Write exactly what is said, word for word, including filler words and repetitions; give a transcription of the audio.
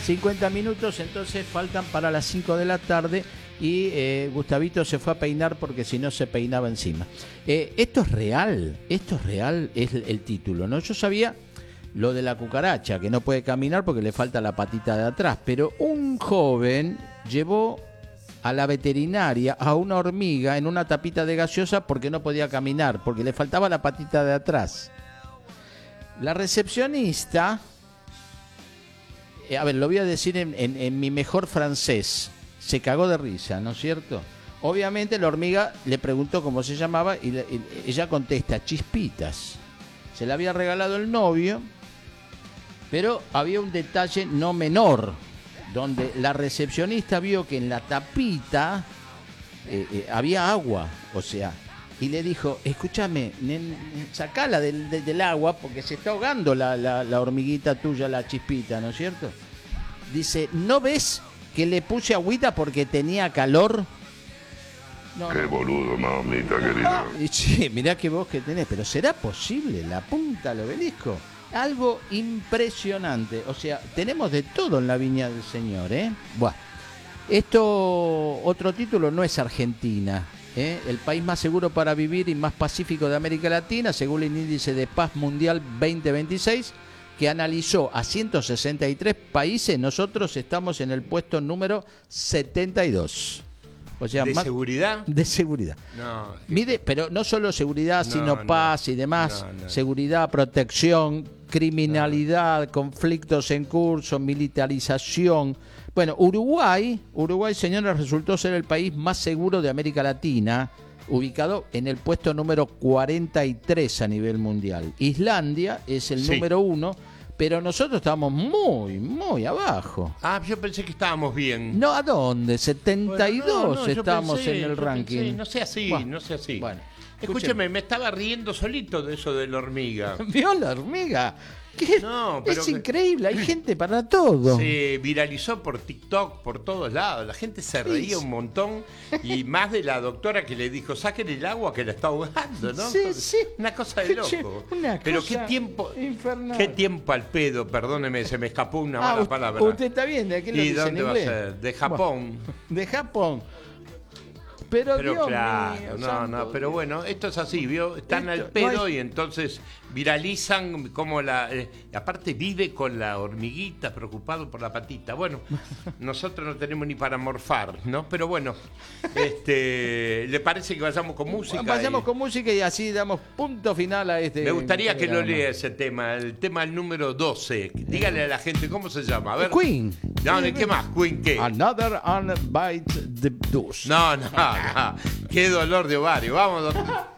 cincuenta minutos, entonces faltan para las cinco de la tarde y eh, Gustavito se fue a peinar porque si no se peinaba encima. Eh, esto es real, esto es real, es el, el título, ¿no? Yo sabía lo de la cucaracha, que no puede caminar porque le falta la patita de atrás, pero un joven llevó a la veterinaria a una hormiga en una tapita de gaseosa porque no podía caminar, porque le faltaba la patita de atrás. La recepcionista, eh, a ver, lo voy a decir en, en, en mi mejor francés, se cagó de risa, ¿no es cierto? Obviamente la hormiga le preguntó cómo se llamaba y, le, y ella contesta, Chispitas. Se la había regalado el novio, pero había un detalle no menor, donde la recepcionista vio que en la tapita eh, eh, había agua, o sea, y le dijo, escúchame, nen, sacala del, del, del agua porque se está ahogando la, la, la hormiguita tuya, la Chispita, ¿no es cierto? Dice, ¿no ves que le puse agüita porque tenía calor? No, Qué no. boludo, mamita querida. Y sí, mirá que vos que tenés, pero ¿será posible la punta del obelisco? Algo impresionante, o sea, tenemos de todo en la viña del Señor, ¿eh? Buah. Esto, otro título, no es Argentina, ¿eh? El país más seguro para vivir y más pacífico de América Latina, según el Índice de Paz Mundial veinte veintiséis, que analizó a ciento sesenta y tres países, nosotros estamos en el puesto número setenta y dos. O sea, ¿De más seguridad? De seguridad. No. Mide, pero no solo seguridad, No, sino no, paz y demás. no, no. Seguridad, protección, criminalidad, no. conflictos en curso, militarización. Bueno, Uruguay, Uruguay, señores, resultó ser el país más seguro de América Latina, ubicado en el puesto número cuarenta y tres a nivel mundial. Islandia es el Sí. número uno, pero nosotros estamos muy, muy abajo. Ah, yo pensé que estábamos bien. No, ¿a dónde? setenta y dos Bueno, no, no, yo estamos pensé, en el yo ranking. pensé, no sea así, Bueno, no sea así. Bueno, Escúcheme, me estaba riendo solito de eso de la hormiga. ¿Vio la hormiga? ¿Qué? No, pero es que- increíble, hay gente para todo. Se viralizó por TikTok, por todos lados. La gente se reía Sí. un montón. Y más de la doctora que le dijo, saquen el agua que la está ahogando, ¿no? Sí, sí. Una cosa de Che, loco. una Pero cosa qué tiempo, infernal. qué tiempo al pedo, perdóneme, se me escapó una Ah, mala u- palabra. usted está bien, ¿de qué lo ¿Y dice en dónde va a inglés? ser? De Japón. De Japón. Pero, Pero Dios claro, mío, no, santo no, pero Dios. bueno, esto es así, ¿vio? Están Esto- al pedo no hay- y entonces viralizan como la... eh, aparte vive con la hormiguita, preocupado por la patita. Bueno, nosotros no tenemos ni para morfar, ¿no? Pero bueno, este, ¿le parece que vayamos con música? Vayamos Y- con música y así damos punto final a este. Me gustaría que lo programa. lea ese tema, el tema el número doce. Dígale a la gente cómo se llama. A ver. Queen. No, ¿de qué más? ¿Queen qué? Another Unbite the Deuce. No, no, no. Qué dolor de ovario. Vamos, doctor.